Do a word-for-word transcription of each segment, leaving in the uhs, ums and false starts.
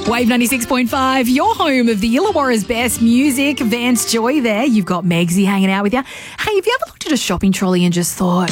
Wave ninety-six point five, your home of the Illawarra's best music. Vance Joy there. You've got Megsy hanging out with you. Hey, have you ever looked at a shopping trolley and just thought,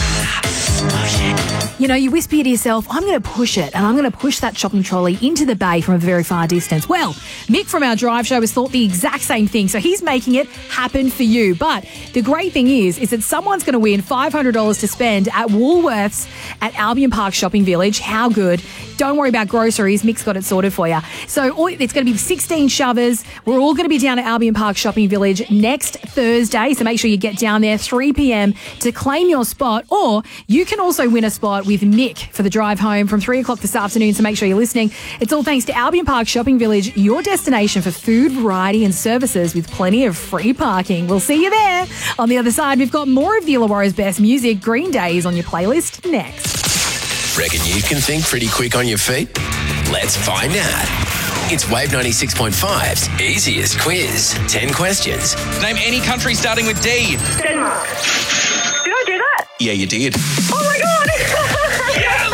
push it? You know, you whisper to yourself, I'm going to push it, and I'm going to push that shopping trolley into the bay from a very far distance. Well, Mick from our drive show has thought the exact same thing, so he's making it happen for you. But the great thing is, is that someone's going to win five hundred dollars to spend at Woolworths at Albion Park Shopping Village. How good? Don't worry about groceries. Mick's got it sorted for you. So all, it's going to be sixteen shovers. We're all going to be down at Albion Park Shopping Village next Thursday. So make sure you get down there three p.m. to claim your spot. Or you can also win a spot with Mick for the drive home from three o'clock this afternoon. So make sure you're listening. It's all thanks to Albion Park Shopping Village, your destination for food, variety and services with plenty of free parking. We'll see you there. On the other side, we've got more of the Illawarra's best music. Green Day is on your playlist next. Reckon you can think pretty quick on your feet? Let's find out. It's Wave ninety-six point five's easiest quiz. ten questions. Name any country starting with D. Denmark. Did I do that? Yeah, you did. Oh my God! Yeah,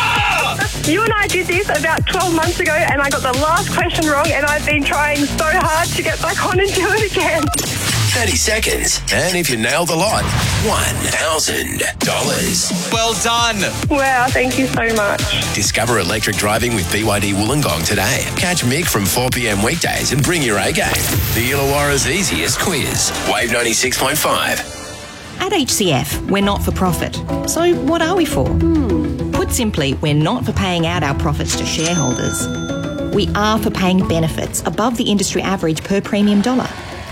Laura! You and I did this about twelve months ago and I got the last question wrong and I've been trying so hard to get back on and do it again. thirty seconds. And if you nail the lot, one thousand dollars. Well done. Wow, thank you so much. Discover electric driving with B Y D Wollongong today. Catch Mick from four p.m. weekdays and bring your A game. The Illawarra's easiest quiz. Wave ninety-six point five. At H C F, we're not for profit. So what are we for? Hmm. Put simply, we're not for paying out our profits to shareholders. We are for paying benefits above the industry average per premium dollar.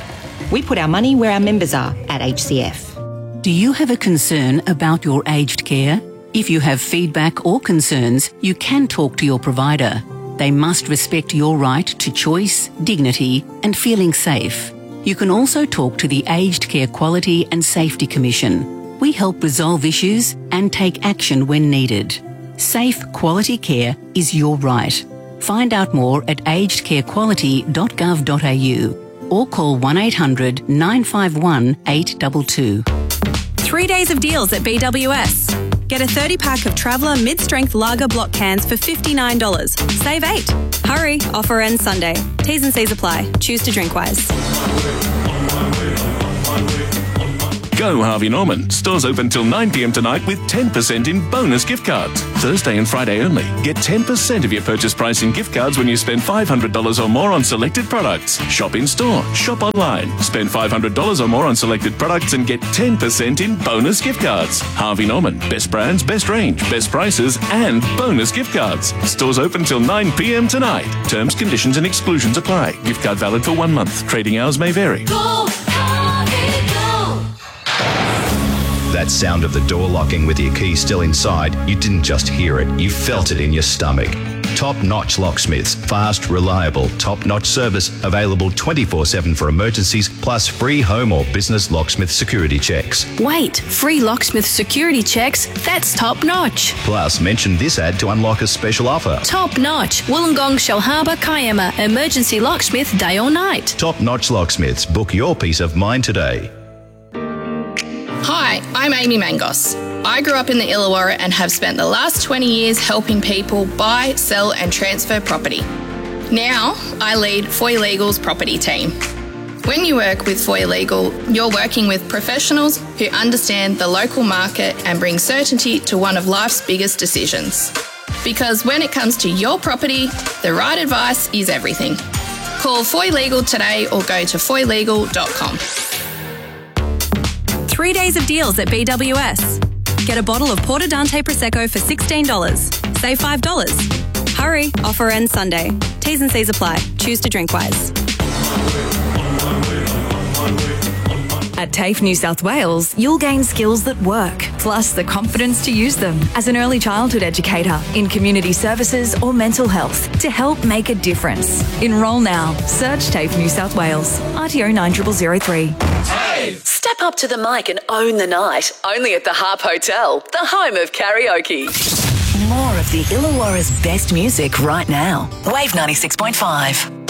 We put our money where our members are at H C F. Do you have a concern about your aged care? If you have feedback or concerns, you can talk to your provider. They must respect your right to choice, dignity, and feeling safe. You can also talk to the Aged Care Quality and Safety Commission. We help resolve issues and take action when needed. Safe, quality care is your right. Find out more at aged care quality dot gov dot a u or call one eight hundred nine five one eight two two. Three days of deals at B W S. Get a thirty pack of Traveller mid-strength lager block cans for fifty-nine dollars. Save eight. Hurry, offer ends Sunday. T's and C's apply. Choose to drink wise. Go Harvey Norman. Stores open till nine p.m. tonight with ten percent in bonus gift cards. Thursday and Friday only. Get ten percent of your purchase price in gift cards when you spend five hundred dollars or more on selected products. Shop in store. Shop online. Spend five hundred dollars or more on selected products and get ten percent in bonus gift cards. Harvey Norman. Best brands, best range, best prices and bonus gift cards. Stores open till nine p.m. tonight. Terms, conditions and exclusions apply. Gift card valid for one month. Trading hours may vary. Go, Harvey, go! That sound of the door locking with your key still inside, you didn't just hear it, you felt it in your stomach. Top-notch locksmiths, fast, reliable, top-notch service, available twenty-four seven for emergencies, plus free home or business locksmith security checks. Wait, free locksmith security checks? That's top-notch. Plus, mention this ad to unlock a special offer. Top-notch, Wollongong, Shellharbour, Kiama, emergency locksmith day or night. Top-notch locksmiths, book your peace of mind today. Hi, I'm Amy Mangos. I grew up in the Illawarra and have spent the last twenty years helping people buy, sell and transfer property. Now, I lead Foy Legal's property team. When you work with Foy Legal, you're working with professionals who understand the local market and bring certainty to one of life's biggest decisions. Because when it comes to your property, the right advice is everything. Call Foy Legal today or go to foy legal dot com. Three days of deals at B W S. Get a bottle of Porto Dante Prosecco for sixteen dollars. Save five dollars. Hurry, offer ends Sunday. T's and C's apply. Choose to drink wise. At TAFE New South Wales, you'll gain skills that work, plus the confidence to use them as an early childhood educator in community services or mental health to help make a difference. Enrol now. Search TAFE New South Wales. R T O nine zero zero zero three. Step up to the mic and own the night. Only at the Harp Hotel, the home of karaoke. More of the Illawarra's best music right now. Wave ninety-six point five.